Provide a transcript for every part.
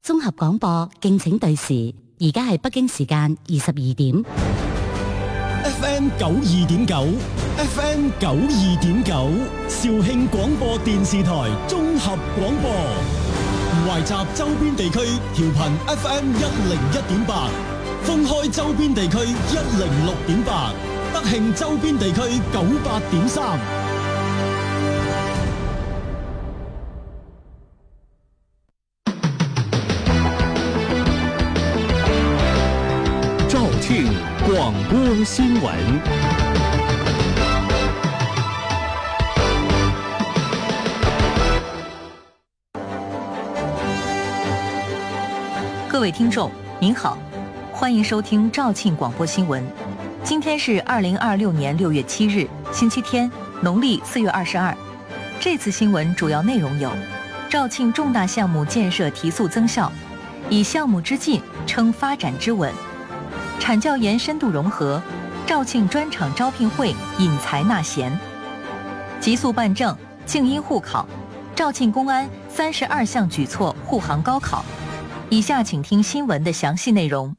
綜合廣播，敬請對時。而家係北京時間22點。 FM 92.9 ，FM 92.9，肇慶廣播電視台綜合廣播，懷集周邊地區調頻 FM 101.8，封開周邊地區106.8，德慶周邊地區98.3。 廣播新聞。 各位聽眾您好，歡迎收聽肇慶廣播新聞。今天是2026年6月7日，星期天，農曆4月22。這次新聞主要內容有：肇慶重大項目建設提速增效，以項目之進稱發展之穩。產教研深度融合，肇慶專場招聘會引才納賢。急速辦證，靜音互考，肇慶公安32項舉措護航高考。以下請聽新聞的詳細內容。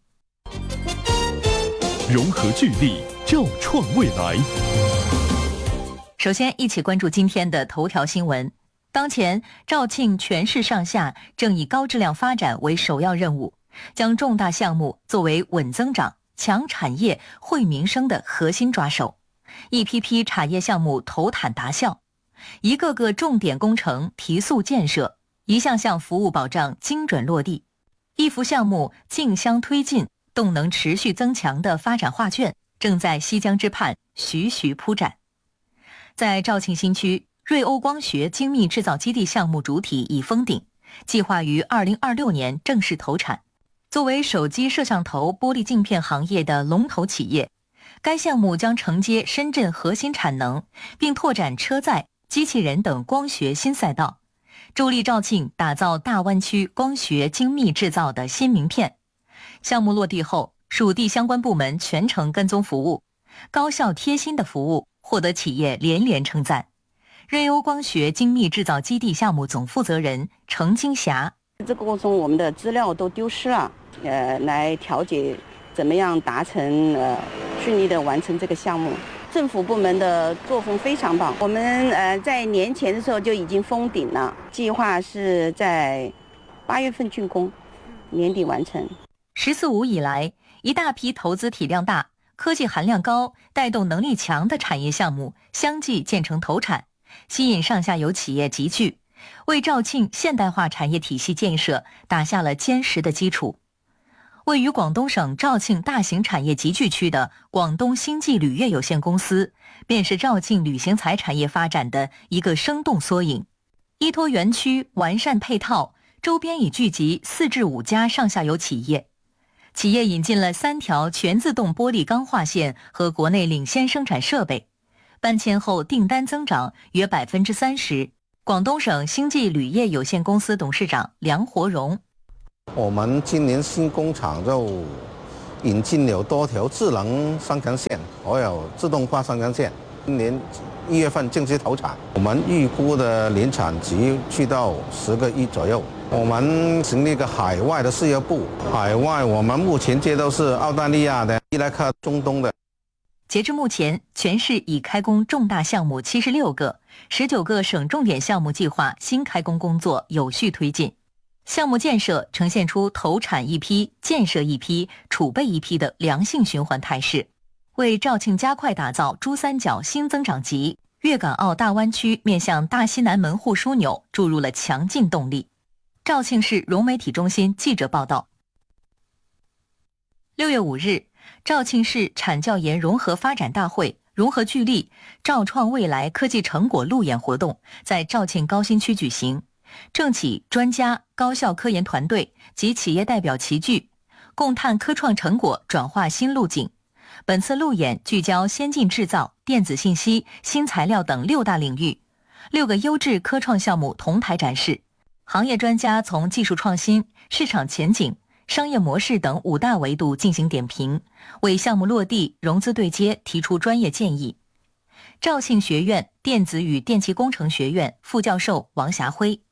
融合聚力，肇創未來。 首先，一起關注今天的頭條新聞。當前，肇慶全市上下正以高質量發展為首要任務，將重大項目作為穩增長、強產業、惠民生的核心抓手，一批批產業項目投產達效，一個個重點工程提速建設，一項項服務保障精準落地，一幅項目競相推進、動能持續增強的發展畫卷正在西江之畔徐徐鋪展。在肇慶新區，瑞歐光學精密製造基地項目主體已封頂，計劃於2026年正式投產。作為手機攝像頭玻璃鏡片行業的龍頭企業，該項目將承接深圳核心產能，並拓展車載、機器人等光學新賽道，助力肇慶打造大灣區光學精密製造的新名片。項目落地後，屬地相關部門全程跟蹤服務，高效貼心的服務獲得企業連連稱讚。瑞歐光學精密製造基地項目總負責人程金霞： 這個過程我們的資料都丟失了，來調解怎麼樣達成順利的完成這個項目。政府部門的作風非常棒，我們在年前的時候就已經封頂了，計劃是在8月份竣工，年底完成。 14.5以來，一大批投資體量大、科技含量高、帶動能力強的產業項目相繼建成投產，吸引上下游企業集聚，為肇慶現代化產業體系建設打下了堅實的基礎。位於廣東省肇慶大型產業集聚區的廣東星際旅業有限公司，便是肇慶旅行財產業發展的一個生動縮影。依託園區完善配套，周邊已聚集4至5家上下游企業。企業引進了3條全自動玻璃鋼化線和國內領先生產設備，搬遷後訂單增長約30%。廣東省星際旅業有限公司董事長梁活榮： 我們今年新工廠就引進了多條智能生產線，還有自動化生產線。今年1月份正式投產，我們預估的年產值去到10個億左右。我們成立一個海外的事業部，海外我們目前接都是澳大利亞的、伊拉克、中東的。 截至目前，全市已開工重大項目76個，19個省重點項目計劃新開工工作有序推進。項目建設呈現出投產一批、建設一批、儲備一批的良性循環態勢，為肇慶加快打造珠三角新增長極、粵港澳大灣區面向大西南門戶樞紐注入了強勁動力。肇慶市融媒體中心記者報道。6月5日，肇慶市產教研融合發展大會融合聚力，肇創未來科技成果路演活動在肇慶高新區舉行，政企、專家、高校科研團隊及企業代表齊聚，共探科創成果轉化新路徑。本次路演聚焦先進製造、電子信息、新材料等6大領域，6個優質科創項目同台展示，行業專家從技術創新、市場前景、商業模式等5大維度進行點評，為項目落地、融資對接提出專業建議。肇慶學院電子與電氣工程學院副教授王霞輝：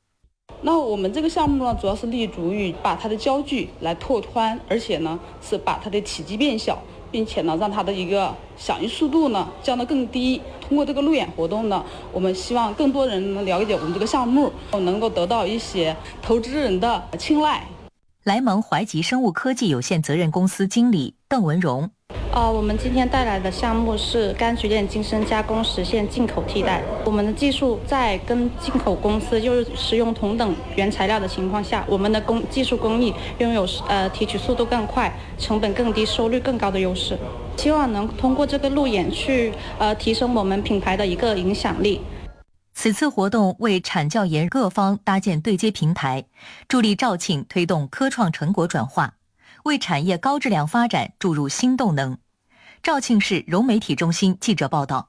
那我们这个项目呢，主要是立足于把它的焦距来拓宽，而且呢是把它的体积变小，并且呢让它的一个响应速度呢降得更低。通过这个路演活动呢，我们希望更多人能了解我们这个项目，能够得到一些投资人的青睐。 莱蒙怀集生物科技有限责任公司经理邓文荣。 我们今天带来的项目是柑橘链精深加工，实现进口替代。我们的技术在跟进口公司就是使用同等原材料的情况下，我们的技术工艺拥有提取速度更快、成本更低、收率更高的优势。希望能通过这个路演去提升我们品牌的一个影响力。 此次活动为产教研各方搭建对接平台，助力肇庆推动科创成果转化，为产业高质量发展注入新动能。肇庆市融媒体中心记者报道。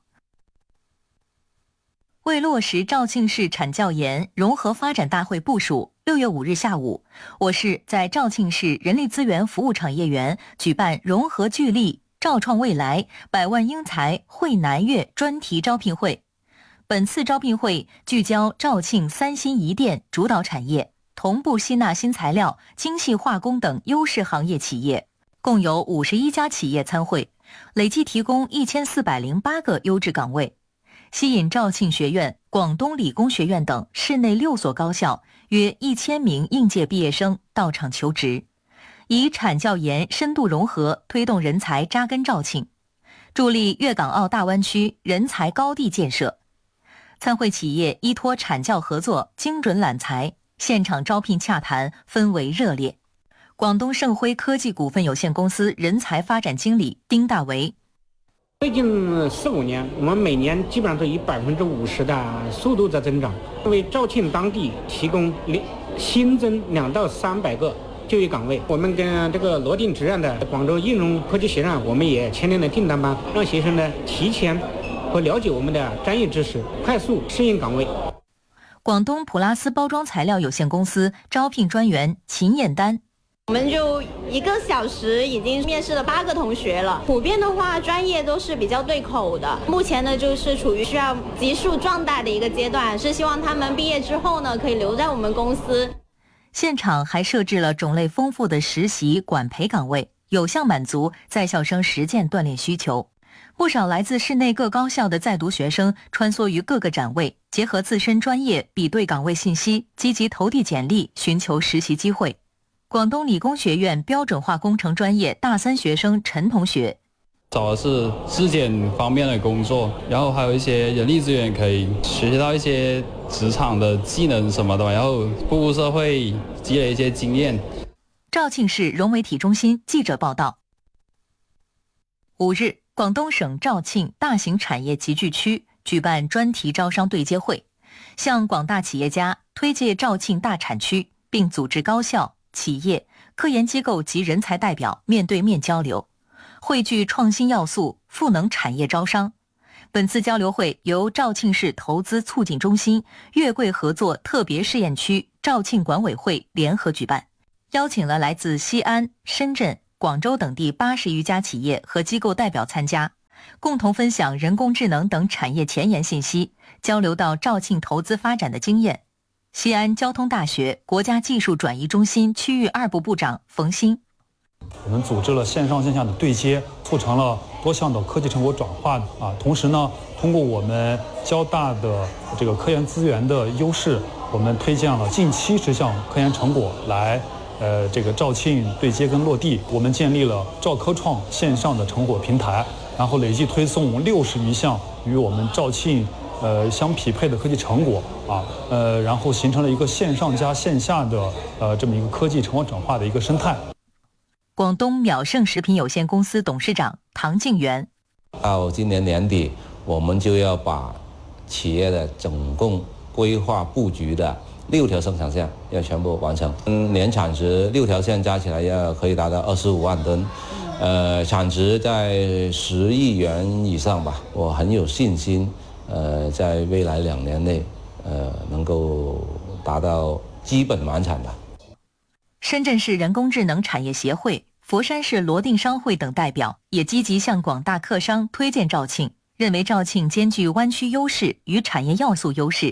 为落实肇庆市产教研融合发展大会部署，6月5日下午，我市在肇庆市人力资源服务产业园举办融合聚力肇创未来100万英才惠南粤专题招聘会。本次招聘会聚焦肇庆3新1电主导产业，同步吸纳新材料、精细化工等优势行业企业，共有51家企业参会，累计提供1408个优质岗位，吸引肇庆学院、广东理工学院等市内6所高校约1000名应届毕业生到场求职，以产教研深度融合推动人才扎根肇庆，助力粤港澳大湾区人才高地建设。参会企业依托产教合作，精准揽才，现场招聘洽谈氛围热烈。广东盛辉科技股份有限公司人才发展经理丁大为： 最近4、5年，我们每年基本上都以50%的速度在增长，为肇庆当地提供新增200到300个就业岗位。我们跟这个罗定直院的广州应用科技学院，我们也签订了订单班，让学生呢提前和了解我们的专业知识，快速适应岗位。 广东普拉斯包装材料有限公司招聘专员秦燕丹： 我们就1个小时已经面试了8个同学了，普遍的话专业都是比较对口的。目前呢就是处于需要急速壮大的一个阶段，是希望他们毕业之后呢可以留在我们公司。 现场还设置了种类丰富的实习管培岗位，有效满足在校生实践锻炼需求。不少来自市内各高校的在读学生穿梭于各个展位，结合自身专业比对岗位信息，积极投递简历寻求实习机会。广东理工学院标准化工程专业大3学生陈同学： 找的是质检方面的工作，然后还有一些人力资源可以学习到一些职场的技能什么的，然后步入社会积累一些经验。 肇庆市融媒体中心记者报道。5日，广东省肇庆大型产业集聚区举办专题招商对接会，向广大企业家推介肇庆大产区，并组织高校、企业、科研机构及人才代表面对面交流，汇聚创新要素，赋能产业招商。本次交流会由肇庆市投资促进中心、粤桂合作特别试验区肇庆管委会联合举办，邀请了来自西安、深圳、广州等地80余家企业和机构代表参加，共同分享人工智能等产业前沿信息，交流到肇庆投资发展的经验。西安交通大学国家技术转移中心区域2部部长冯鑫： 我们组织了线上线下的对接，促成了多项的科技成果转化同时呢，通过我们交大的这个科研资源的优势，我们推荐了近70项科研成果来这个肇庆对接跟落地。我们建立了肇科创线上的成果平台，然后累计推送60余项与我们肇庆相匹配的科技成果然后形成了一个线上加线下的这么一个科技成果转化的一个生态。 广东淼盛食品有限公司董事长唐静元： 到今年年底，我们就要把企业的总共规划布局的6条生产线要全部完成，年产值6条线加起来要可以达到25万吨，产值在10亿元以上吧。我很有信心，在未来2年内，能够达到基本完产吧。 深圳市人工智能产业协会、佛山市罗定商会等代表也积极向广大客商推荐肇庆，认为肇庆兼具湾区优势与产业要素优势，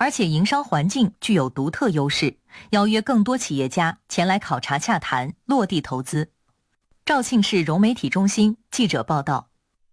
而且营商环境具有独特优势，邀约更多企业家前来考察洽谈，落地投资。肇庆市融媒体中心记者报道。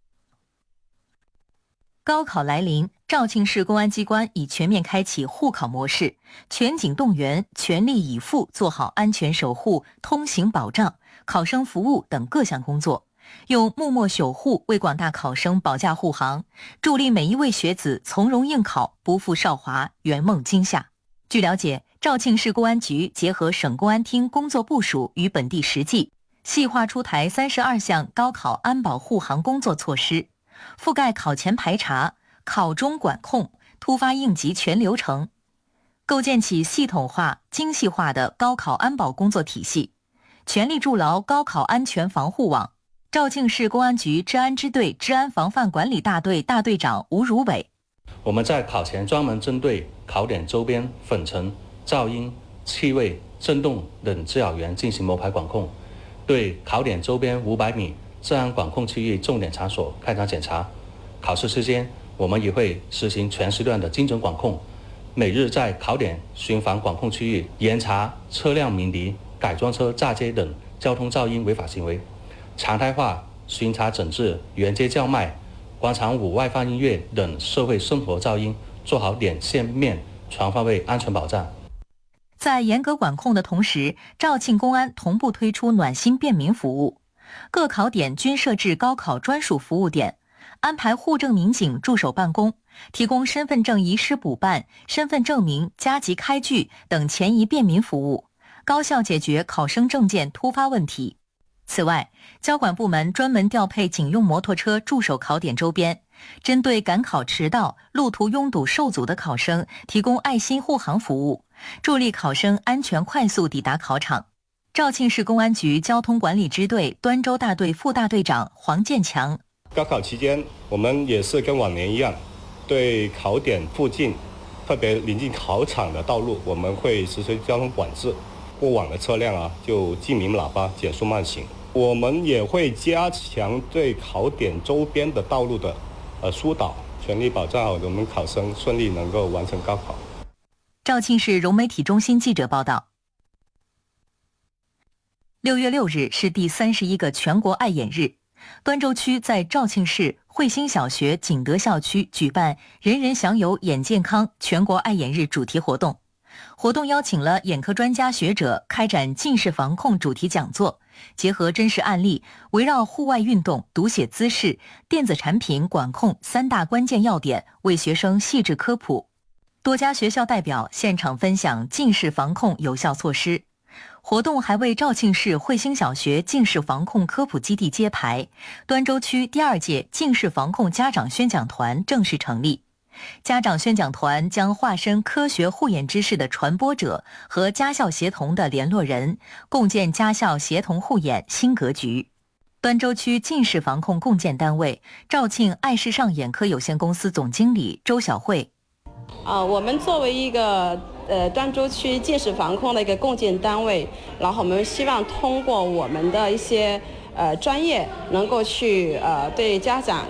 高考来临，肇庆市公安机关已全面开启护考模式，全警动员，全力以赴做好安全守护、通行保障、考生服务等各项工作，用默默守护为广大考生保驾护航，助力每一位学子从容应考，不负韶华，圆梦今夏。据了解，肇庆市公安局结合省公安厅工作部署与本地实际，细化出台32项高考安保护航工作措施，覆盖考前排查、考中管控、突发应急全流程，构建起系统化、精细化的高考安保工作体系，全力筑牢高考安全防护网。肇庆市公安局治安支队治安防范管理大队大队长吴如伟： 我们在考前专门针对考点周边粉尘、噪音、气味、震动等滋扰源进行摸排管控，对考点周边500米治安管控区域重点场所开展检查。考试期间，我们也会实行全时段的精准管控，每日在考点巡防管控区域严查车辆鸣笛、改装车炸街等交通噪音违法行为，常态化巡查整治沿街叫卖、广场舞外放音乐等社会生活噪音，做好点线面全方位安全保障。 在严格管控的同时，肇庆公安同步推出暖心便民服务，各考点均设置高考专属服务点，安排户政民警驻守办公，提供身份证遗失补办、身份证明加急开具等前移便民服务，高效解决考生证件突发问题。此外，交管部门专门调配警用摩托车驻守考点周边，针对赶考迟到、路途拥堵受阻的考生提供爱心护航服务，助力考生安全快速抵达考场。肇庆市公安局交通管理支队端州大队副大队长黄建强： 高考期间，我们也是跟往年一样，对考点附近，特别临近考场的道路，我们会实施交通管制，过往的车辆就记鸣喇叭，减速慢行。我们也会加强对考点周边的道路的疏导，全力保障好我们考生顺利能够完成高考。 肇庆市融媒体中心记者报道。6月6日是第31个全国爱眼日，端州区在肇庆市汇兴小学景德校区举办“人人享有眼健康”全国爱眼日主题活动。活动邀请了眼科专家学者开展近视防控主题讲座，结合真实案例，围绕户外运动、读写姿势、电子产品管控3大关键要点，为学生细致科普。多家学校代表现场分享近视防控有效措施。活动还为肇庆市汇兴小学近视防控科普基地揭牌，端州区第2届近视防控家长宣讲团正式成立。家长宣讲团将化身科学护眼知识的传播者和家校协同的联络人，共建家校协同护眼新格局。端州区近视防控共建单位肇庆爱视上眼科有限公司总经理周小慧： 我们作为一个端州区近视防控的一个共建单位，然后我们希望通过我们的一些专业，能够去对家长